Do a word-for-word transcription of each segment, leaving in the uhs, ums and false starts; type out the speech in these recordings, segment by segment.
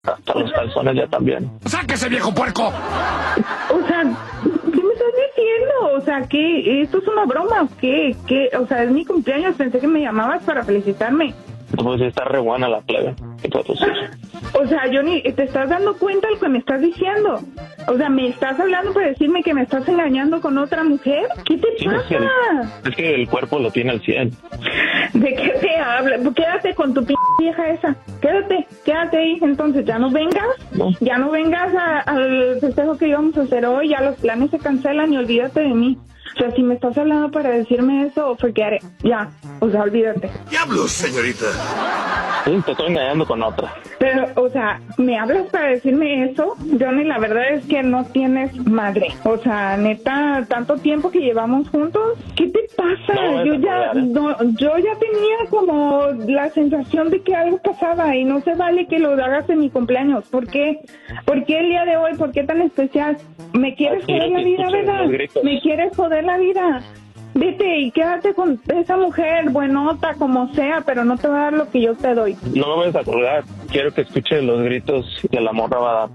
hasta los calzones ya también. ¡Sáquese, viejo puerco! O sea, ¿qué me estás diciendo? O sea, ¿qué? ¿Esto es una broma o qué? ¿Qué? O sea, es mi cumpleaños, pensé que me llamabas para felicitarme. Pues está re buena la plebe. ¿Qué puedo decir? O sea, Johnny, ¿te estás dando cuenta de lo que me estás diciendo? O sea, ¿me estás hablando para decirme que me estás engañando con otra mujer? ¿Qué te Sí, pasa? es, que el, es que el cuerpo lo tiene al cien. ¿De qué te hablas? Quédate con tu p vieja esa. Quédate, quédate ahí. Entonces, ya no vengas. No. Ya no vengas a- al festejo que íbamos a hacer hoy. Ya los planes se cancelan y olvídate de mí. O sea, si me estás hablando para decirme eso, forget it. Ya, o sea, olvídate. ¡Diablos, señorita! Sí, te estoy engañando con otra. Pero, o sea, ¿me hablas para decirme eso? Johnny, la verdad es que no tienes madre. O sea, neta, tanto tiempo que llevamos juntos. ¿Qué te pasa? No, yo esa ya, no, no, yo ya tenía como la sensación de que algo pasaba y no se vale que lo hagas en mi cumpleaños. ¿Por qué? ¿Por qué el día de hoy? ¿Por qué tan especial? ¿Me quieres Aquí joder la te vida, escucho verdad? los gritos. ¿Me quieres joder la vida? Vete y quédate con esa mujer, buenota, como sea, pero no te va a dar lo que yo te doy. No me vayas a colgar. Quiero que escuches los gritos que la morra va a dar.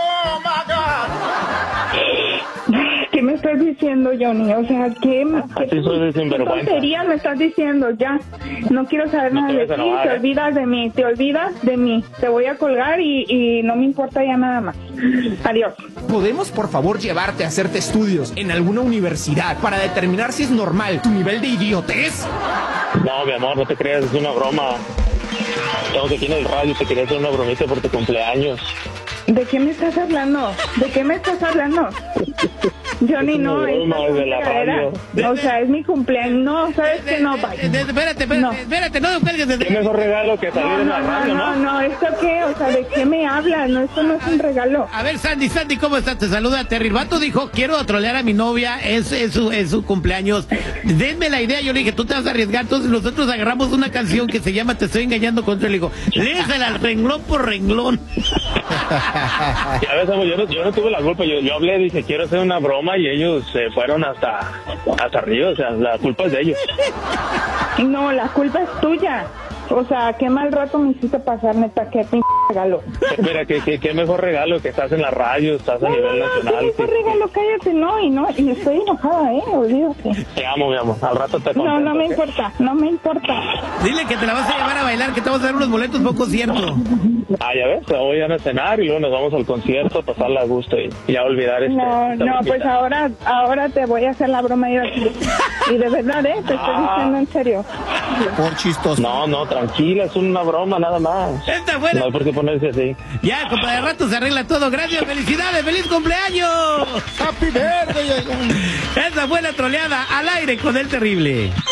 ¿Qué me estás diciendo, Johnny? O sea, ¿qué, qué, Así soy de qué sinvergüenza. tontería me estás diciendo? Ya, no quiero saber No nada te de vas a ti, enojar, te ¿eh? olvidas de mí, te olvidas de mí. Te voy a colgar y, y no me importa ya nada más. Adiós. ¿Podemos, por favor, llevarte a hacerte estudios en alguna universidad para determinar si es normal tu nivel de idiotez? No, mi amor, no te creas, es una broma. Estamos aquí en el radio, te quería hacer una bromita por tu cumpleaños. ¿De qué me estás hablando? ¿De qué me estás hablando? Johnny, Es una no, broma, esta es de la fregadera. radio. O sea, es mi cumpleaños. No, ¿sabes qué? No, bye. Eh, eh, Espérate, espérate, No. espérate, no cuelgues desde... ¿Qué mejor regalo que salir No, en la no, no, radio, no, no? no, ¿esto qué? O sea, ¿de qué me hablas? No, esto no es un regalo. A ver, Sandy, Sandy, ¿cómo estás? Te saluda Terry. El vato dijo, quiero trolear a mi novia, es, es, su, es su cumpleaños. Denme la idea. Yo le dije, tú te vas a arriesgar. Entonces nosotros agarramos una canción que se llama Te estoy engañando con tu. Le digo, léesela renglón por renglón. Ya ves, amor, yo no, yo no tuve la culpa. Yo, yo hablé, dije, quiero hacer una broma y ellos se fueron hasta, hasta arriba. O sea, la culpa es de ellos. No, la culpa es tuya. O sea, qué mal rato me hiciste pasar, neta, qué p*** regalo. Mira, qué, qué, qué mejor regalo que estás en la radio, estás a No, no, nivel no, nacional. qué mejor regalo, cállate, no, y no, y estoy enojada, eh, olvídate. Te amo, mi amor. Al rato te No, contesto, no me ¿ok? importa, no me importa. Dile que te la vas a llevar a bailar, que te vamos a dar unos boletos poco cierto. Ah, ya ves, voy a cenar y luego nos vamos al concierto, pasarla a gusto y, y a olvidar este. No, esta no, bromita. pues ahora, ahora te voy a hacer la broma yo aquí. Y de verdad, eh, te estoy Ah. diciendo en serio. Por chistoso. No, no, tranquila, es una broma nada más. Está buena. No hay por qué ponerse así. Ya, compadre, de rato se arregla todo. Gracias, felicidades, feliz cumpleaños. Happy birthday. Esa fue la troleada al aire con el terrible.